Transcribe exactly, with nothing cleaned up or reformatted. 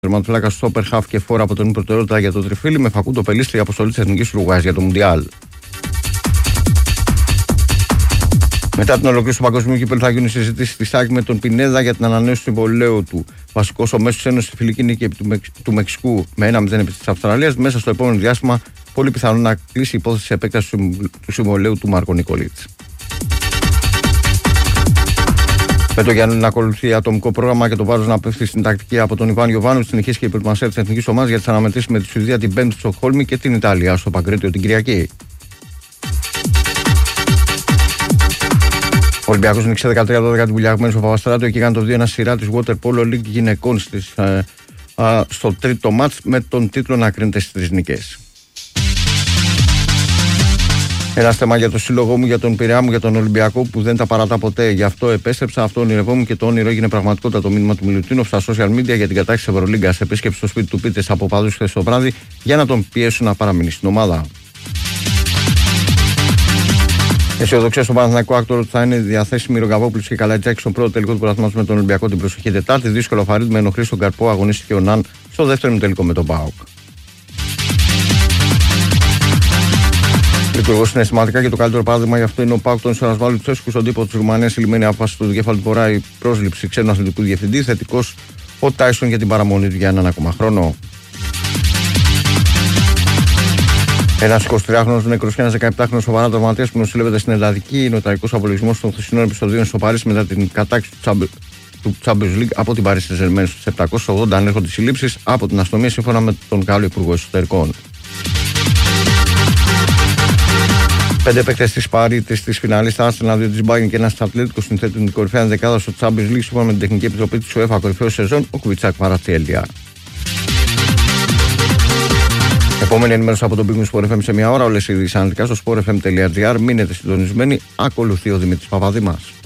Τερματοφύλακα Στόπερ, Χαφ και Φόρα αποτελούν προτεραιότητα για το τριφύλι, με Φακούντο Πελίστρη αποστολή τη Εθνική Ουρουγουάης για το Μουντιάλ. Μετά την ολοκλήρωση του Παγκοσμίου Κυπέλλου θα γίνουν συζητήσεις στη ΣΑΚ με τον Πινέδα για την ανανέωση του συμβολαίου του. Βασικό ο μέσος ένωση στη φιλική νίκη επί του, Μεξ... του Μεξικού με ένα μηδέν επί της Αυστραλίας. Μέσα στο επόμενο διάστημα, πολύ πιθανό να κλείσει η υπόθεση επέκταση του συμβολαίου του Μάρκο Νικολίτς. Με το Γιάννη να ακολουθεί ατομικό πρόγραμμα και το βάρος να πέφτει στην τακτική από τον Ιβάν Ιωβάνοβιτς, συνεχίσει και η προετοιμασία της εθνικής ομάδας για τις αναμετρήσεις με τη Σουηδία, την Πέμπτη στο Στοκχόλμη και την Ιταλία στο Παγκρίτιο την Κυριακή. Ο Ολυμπιακός νίκησε δεκατρία δώδεκα την Πουλιαγμένη στο Παπαστράτιο και έκανε το δύο ένα σειρά της Water Polo League γυναικών στις, ε, ε, στο τρίτο μάτς, με τον τίτλο να κρίνεται στις τρεις νικές. Ένα θέμα για το σύλλογό μου, για τον Πειραιά μου, για τον Ολυμπιακό που δεν τα παρατά ποτέ. Γι' αυτό επέστρεψα, αυτό ονειρευόμουν και το όνειρο έγινε πραγματικότητα. Το μήνυμα του Μιλουτίνοφ στα social media για την κατάξυση της Ευρωλίγκας. Επίσκεψη στο σπίτι του Πίτες από οπαδούς χθες το βράδυ για να τον πιέσουν να παραμείνει στην ομάδα. Αισιοδοξία στον Παναθηναϊκό άκτορο ότι θα είναι διαθέσιμοι Ρογκαβόπουλος και Καλατζάκη στον πρώτο τελικό του πρωταθλήματος με τον Ολυμπιακό την προσεχή Τετάρτη. Δύσκολο φαρίδι με ενοχλή στον Καρπό, αγωνίστηκε ο Ναν στο δεύτερο τελικό με τον ΠΑΟΚ. Λειτουργό συναισθηματικά και το καλύτερο παράδειγμα γι' αυτό είναι ο ΠΑΟΚ των Σαρασβάλου Τσέσκου στον τύπο τη Ρουμανία. Η λιμένη απόφαση του δικέφαλου του Βορρά, η πρόσληψη ξένου αθλητικού διευθυντή. Θετικό ο Τάισον για την παραμονή του για έναν ακόμα χρόνο. Ένας εικοσιτριάχρονος νεκρός και ένας δεκαεπτάχρονος σοβαρά τραυματίας που νοσηλεύεται στην Ελλαδική. Είναι ο τραγικός απολογισμός των χθεσινών επεισοδίων στο Παρίσι μετά την κατάκτηση του Champions League από την Παρίσι Σεν-Ζερμέν. Στους επτακόσιους ογδόντα ανέρχονται οι συλλήψεις από την αστυνομία σύμφωνα με τον Γάλλο Υπουργό Εσωτερικών. Πέντε παίκτες της Παρίτης της φιναλής θα Arsenal, δύο της Bayern και ένας της Ατλέτικο συνθέτουν την κορυφαία ενδεκάδα στο Champions League σύμφωνα με την τεχνική επιτροπή της UEFA. Κορυφαίο σεζόν ο Κουβιτσάκ Μαρατσέλια. Επόμενη ενημέρωση από τον Big News Sport εφ εμ σε μια ώρα. Όλες οι ειδήσεις αναλυτικά στο sport f m τελεία g r. Μείνετε συντονισμένοι. Ακολουθεί ο Δημήτρης Παπαδήμας.